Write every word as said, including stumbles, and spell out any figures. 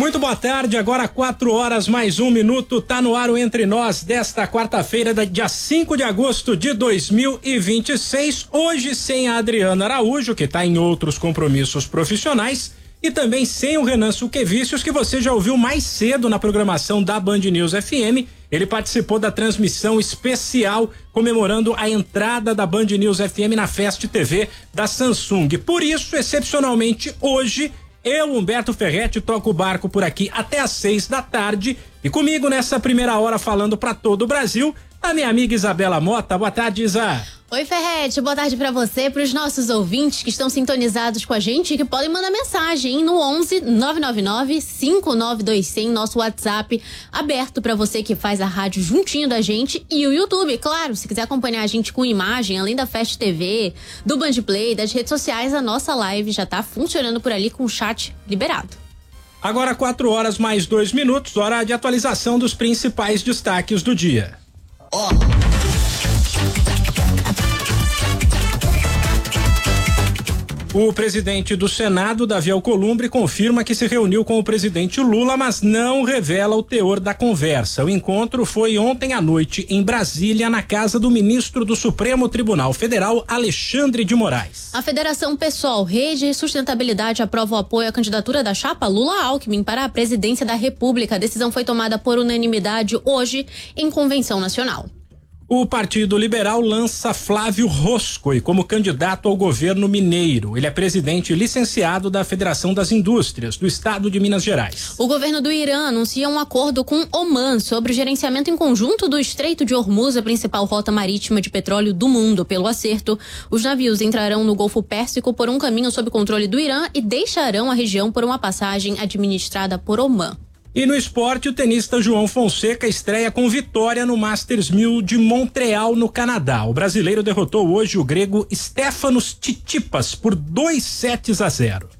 Muito boa tarde, agora quatro horas mais um minuto, tá no ar o Entre Nós desta quarta-feira, dia cinco de agosto de dois mil e vinte e seis. Hoje sem a Adriana Araújo, que tá em outros compromissos profissionais, e também sem o Renan Suquevicius, que você já ouviu mais cedo na programação da Band News F M. Ele participou da transmissão especial comemorando a entrada da Band News F M na Fest T V da Samsung. Por isso, excepcionalmente, hoje, eu, Humberto Ferretti, toco o barco por aqui até às seis da tarde. E comigo nessa primeira hora, falando para todo o Brasil, a minha amiga Isabela Mota. Boa tarde, Isa. Oi, Ferretti, boa tarde pra você, pros nossos ouvintes que estão sintonizados com a gente e que podem mandar mensagem, hein, no onze nove nove nove cinco nove dois zero zero, nosso WhatsApp aberto pra você que faz a rádio juntinho da gente, e o YouTube, claro, se quiser acompanhar a gente com imagem, além da Fest T V, do Band Play, das redes sociais, a nossa live já tá funcionando por ali com o chat liberado. Agora quatro horas mais dois minutos, hora de atualização dos principais destaques do dia. Ó. Oh. O presidente do Senado, Davi Alcolumbre, confirma que se reuniu com o presidente Lula, mas não revela o teor da conversa. O encontro foi ontem à noite em Brasília, na casa do ministro do Supremo Tribunal Federal, Alexandre de Moraes. A Federação Pessoal, Rede e Sustentabilidade aprova o apoio à candidatura da chapa Lula-Alckmin para a presidência da República. A decisão foi tomada por unanimidade hoje em convenção nacional. O Partido Liberal lança Flávio Roscoe como candidato ao governo mineiro. Ele é presidente licenciado da Federação das Indústrias do Estado de Minas Gerais. O governo do Irã anuncia um acordo com Omã sobre o gerenciamento em conjunto do Estreito de Hormuz, a principal rota marítima de petróleo do mundo. Pelo acerto, os navios entrarão no Golfo Pérsico por um caminho sob controle do Irã e deixarão a região por uma passagem administrada por Omã. E no esporte, o tenista João Fonseca estreia com vitória no Masters mil de Montreal, no Canadá. O brasileiro derrotou hoje o grego Stefanos Tsitsipas por dois sets a zero.